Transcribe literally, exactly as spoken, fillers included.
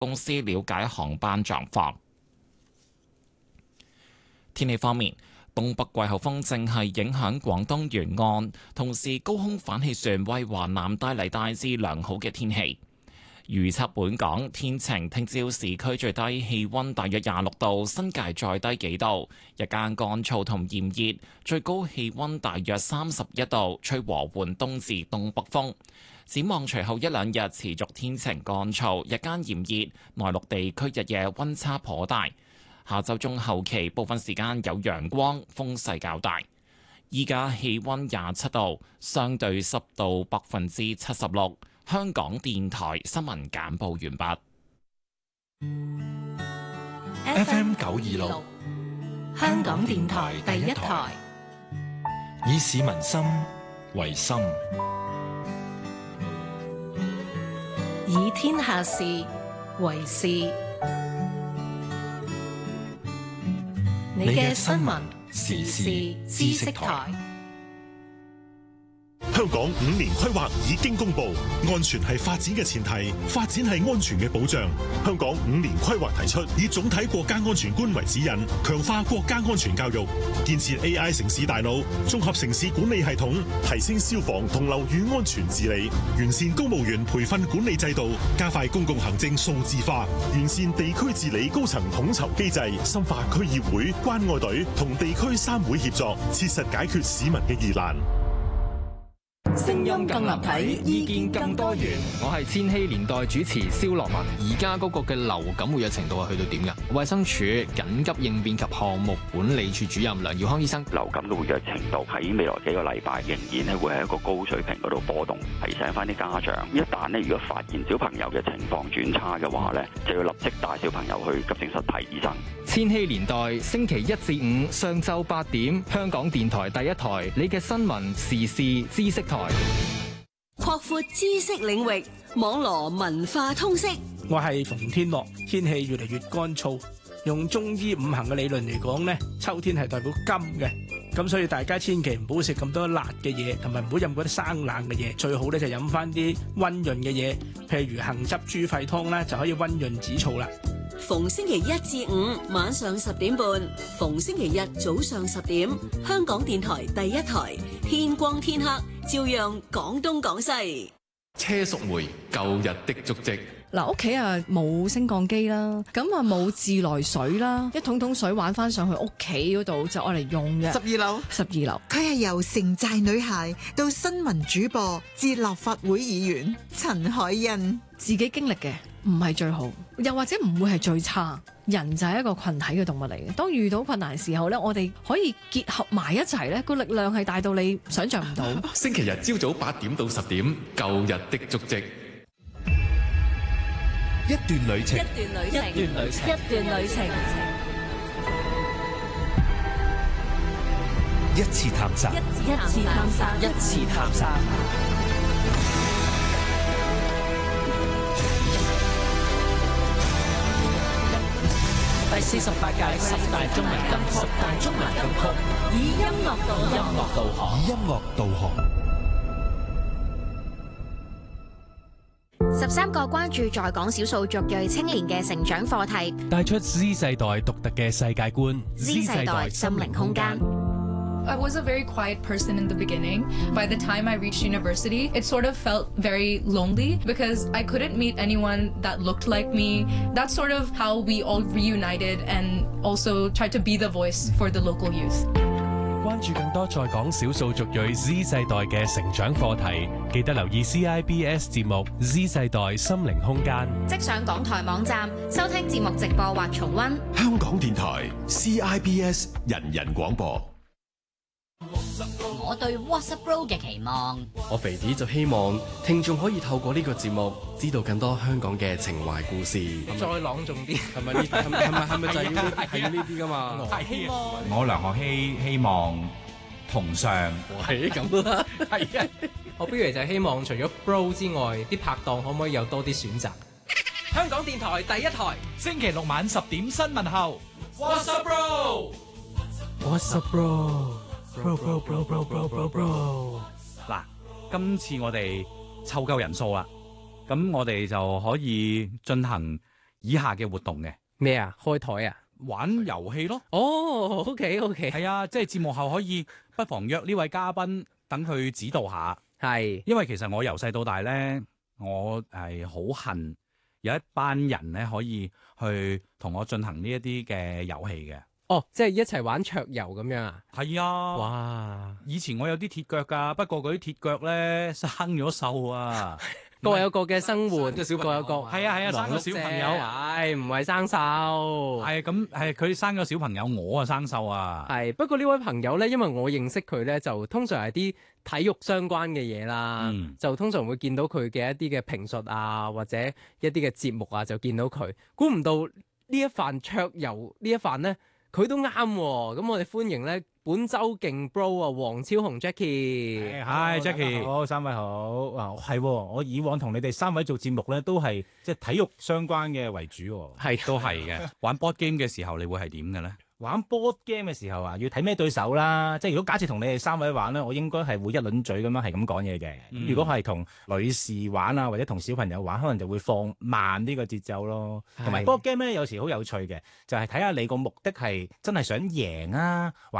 公司了解航班狀況。天氣方面，東北季候風正係影響廣東沿岸，同時高空反氣旋為華南帶嚟大致良好嘅天氣。預測本港天晴，聽朝市區最低氣溫大約廿六度，新界再低幾度。日間乾燥同炎熱，最高氣溫大約三十一度，吹和緩東至東北風。展望隨後一兩日持續天晴乾燥，日間炎熱，內陸地區日夜溫差頗大。下週中後期部分時間有陽光，風勢較大。依家氣溫廿七度，相對濕度百分之七十六。香港電台新聞簡報完畢。 F M 九二六，香港電台第一台，以市民心為心， 以天下事為事。你嘅新聞時事知識台。 香港五年規劃已經公布，安全係發展嘅前提，發展係安全嘅保障。香港五年規劃提出，以總體國家安全觀為指引，強化國家安全教育，建設 A I 城市大腦，綜合城市管理系統，提升消防同樓宇安全治理，完善公務員培訓管理制度，加快公共行政數字化，完善地區治理高層統籌機制，深化區議會、關愛隊同地區三會協作，切實解決市民嘅疑難。 聲音更立體，意見更多元。我係千禧年代主持蕭樂文。而家嗰個嘅流感活躍程度係去到點㗎？衛生署緊急應變及項目管理處主任梁耀康醫生， 流感嘅活躍程度喺未來幾個禮拜仍然咧會喺一個高水平嗰度波動，提醒翻啲家長，一旦咧如果發現小朋友嘅情況轉差嘅話咧，就要立即帶小朋友去急症室睇醫生。 千禧年代星期一至五上晝八點，香港電台第一台，你嘅新聞時事知識台。 擴闊知識領域，網羅文化通識。 我係馮天樂。天氣越嚟越乾燥，用中醫五行嘅理論嚟講呢，秋天係代表金嘅，咁所以大家千祈唔好食咁多辣嘅嘢，同埋唔好飲嗰啲生冷嘅嘢，最好咧就飲翻啲溫潤嘅嘢，譬如杏汁豬肺湯咧就可以溫潤止燥啦。 逢星期一至五晚上十點半，逢星期日早上十點，香港電台第一台，天光天黑，照樣講東講西。 車淑梅舊日的足跡。 嗱，屋企啊冇升降機啦，咁啊冇自來水啦，一桶桶水玩翻上去屋企嗰度就愛嚟用嘅。 十二樓， 十二樓， 佢係由城寨女孩到新聞主播至立法會議員陳凱欣， 自己經歷嘅唔係最好，又或者唔會係最差。人就係一個群體嘅動物嚟嘅，當遇到困難時候咧，我哋可以結合埋一齊咧，個力量係大到你想象唔到。 星期日朝早八點到十點，舊日的足跡。 一段旅程， 一段旅程，一段旅程，一段旅程， 一次探索， 一次探索， 一次探索。 第四十八屆十大中文金曲，十大中文金曲，以音樂導航，音樂導航， 以音樂導航。 十三個關注在港少數族裔青年嘅成長課題， 帶出 Z 世代獨特嘅世界觀。 Z 世代心靈空間。 I was a very quiet person in the beginning. By the time I reached university, it sort of felt very lonely because I couldn't meet anyone that looked like me. That's sort of how we all reunited and also tried to be the voice for the local youth. 關注更多在港少數族裔 Z 世代嘅成長課題，記得留意 C I B S 節目 Z 世代心靈空間。 即上港台網站收聽節目直播或重溫。 香港電台 C I B S 人人廣播。 我對 WhatsApp Bro 嘅期望， 我肥啲就希望聽眾可以透過呢個節目知道更多香港嘅情懷故事。 再朗誦啲， 係咪呢？係咪係咪係咪就係要呢啲？係要呢啲㗎嘛？ 係希望我梁學希希望同上， 係咁啦， 係啊！ 我不如就希望除咗 Bro 之外，啲拍檔可唔可以有多啲選擇？ 香港電台第一台， 星期六晚十點新聞後 ，WhatsApp Bro，WhatsApp Bro。Bro bro bro bro bro bro bro 嗱，今次我哋湊夠人數啦，咁我哋就可以進行以下嘅活動嘅。 咩啊？開台啊？ 玩遊戲咯。 哦，OK OK。 係啊，即係節目後可以不妨約呢位嘉賓，等佢指導下。 係， 因為其實我由細到大咧，我係好恨有一班人咧可以去同我進行呢一啲嘅遊戲嘅。 哦，即係一齊玩桌遊咁樣啊？ 係啊！ 哇！ 以前我有啲鐵腳㗎，不過嗰啲鐵腳咧生咗銹啊！ 各有各嘅生活， 個小朋友各有各。 係啊係啊，生咗小朋友， 係唔係生銹？ 係咁係佢生咗小朋友，我啊生銹啊。 係不過呢位朋友咧，因為我認識佢咧，就通常係啲體育相關嘅嘢啦， 嗯、 就通常會見到佢嘅一啲嘅評述啊，或者一啲嘅節目啊，就見到佢。估唔到呢一番桌遊呢一番咧，佢都啱喎。咁我哋歡迎咧。本周勁 bro 啊，黃超雄 Jackie， 係 Jackie，好，三位好啊，係我以往同你哋三位做節目咧，都係即係體育相關嘅為主， 係都係嘅。玩 board game 嘅時候，你會係點嘅咧？ 玩 board game 嘅時候啊，要睇咩對手啦。即係如果假設同你哋三位玩咧，我應該係會一輪嘴咁樣係咁講嘢嘅。嗯、如果係同女士玩啊，或者同小朋友玩，可能就會放慢呢個節奏咯。同埋 board game 咧，有時好有趣嘅，就係睇下你個目的係真係想贏啊，還